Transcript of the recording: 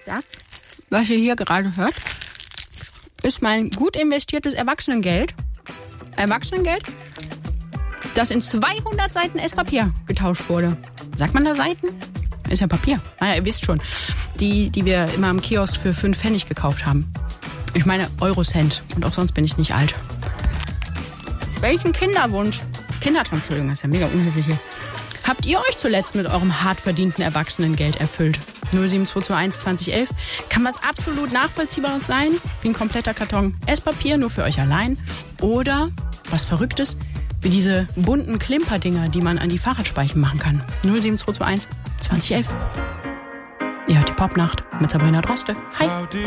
Das, was ihr hier gerade hört, ist mein gut investiertes Erwachsenengeld. Erwachsenengeld, das in 200 Seiten Esspapier getauscht wurde. Sagt man da Seiten? Ist ja Papier. Naja, ihr wisst schon. Die wir immer am Kiosk für 5 Pfennig gekauft haben. Ich meine Eurocent. Und auch sonst bin ich nicht alt. Welchen Kindertraum, Entschuldigung, das ist ja mega unhöflich hier. Habt ihr euch zuletzt mit eurem hart verdienten Erwachsenengeld erfüllt? 07221 2011 kann was absolut Nachvollziehbares sein, wie ein kompletter Karton Esspapier nur für euch allein. Oder was Verrücktes, wie diese bunten Klimperdinger, die man an die Fahrradspeichen machen kann. 07221 2011. Ihr hört die Popnacht mit Sabrina Droste. Hi.